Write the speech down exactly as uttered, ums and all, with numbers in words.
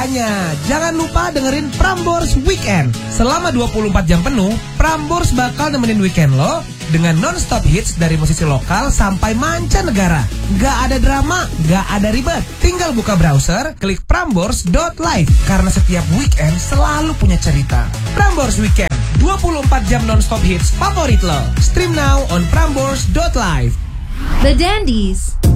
Makanya, jangan lupa dengerin Prambors Weekend. Selama dua puluh empat jam penuh, Prambors bakal nemenin weekend lo dengan non-stop hits dari musisi lokal sampai mancanegara. Gak ada drama, gak ada ribet. Tinggal buka browser, klik prambors dot live. Karena setiap weekend selalu punya cerita. Prambors Weekend, dua puluh empat jam non-stop hits favorit lo. Stream now on prambors dot live. The Dandies.